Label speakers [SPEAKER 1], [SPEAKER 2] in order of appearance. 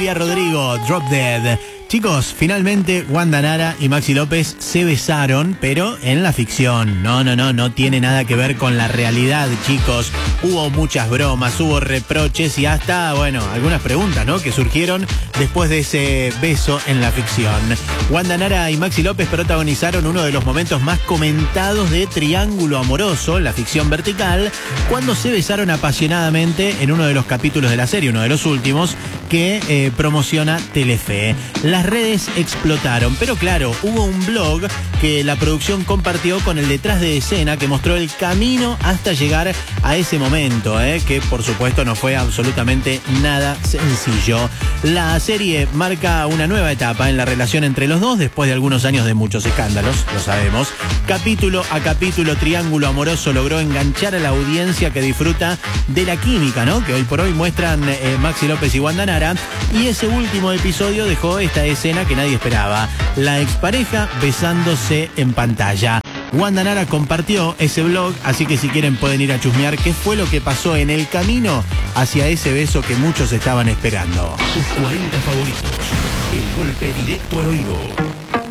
[SPEAKER 1] Olivia Rodrigo, Drop Dead. Chicos, finalmente Wanda Nara y Maxi López se besaron, pero en la ficción. No tiene nada que ver con la realidad, chicos. Hubo muchas bromas, hubo reproches y hasta, algunas preguntas, ¿no?, que surgieron después de ese beso en la ficción. Wanda Nara y Maxi López protagonizaron uno de los momentos más comentados de triángulo amoroso, la ficción vertical, cuando se besaron apasionadamente en uno de los capítulos de la serie, uno de los últimos, que promociona Telefe. Las redes explotaron, pero claro, hubo un blog que la producción compartió con el detrás de escena que mostró el camino hasta llegar a ese momento, que por supuesto no fue absolutamente nada sencillo. La serie marca una nueva etapa en la relación entre los dos después de algunos años de muchos escándalos, lo sabemos. Capítulo a capítulo, Triángulo Amoroso logró enganchar a la audiencia que disfruta de la química, ¿no?, que hoy por hoy muestran Maxi López y Wanda Nara. Y ese último episodio dejó esta escena que nadie esperaba: la expareja besándose en pantalla. Wanda Nara compartió ese blog, así que si quieren pueden ir a chusmear qué fue lo que pasó en el camino hacia ese beso que muchos estaban esperando.
[SPEAKER 2] Tus 40 favoritos. El golpe directo al oído.